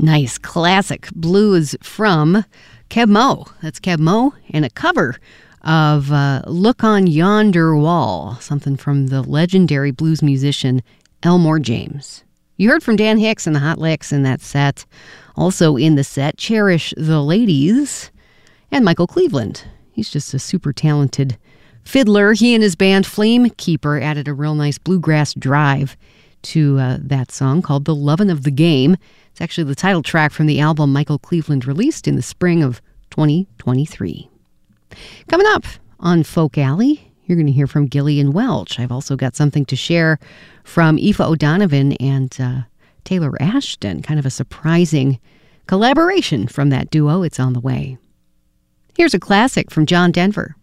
Nice classic blues from Keb' Mo'. That's Keb' Mo' and a cover of Look on Yonder Wall, something from the legendary blues musician Elmore James. You heard from Dan Hicks and the Hot Licks in that set. Also in the set, Cherish the Ladies and Michael Cleveland. He's just a super talented fiddler. He and his band Flame Keeper added a real nice bluegrass drive to that song called The Lovin' of the Game. It's actually the title track from the album Michael Cleveland released in the spring of 2023. Coming up on Folk Alley, you're going to hear from Gillian Welch. I've also got something to share from Aoife O'Donovan and Taylor Ashton. Kind of a surprising collaboration from that duo. It's on the way. Here's a classic from John Denver.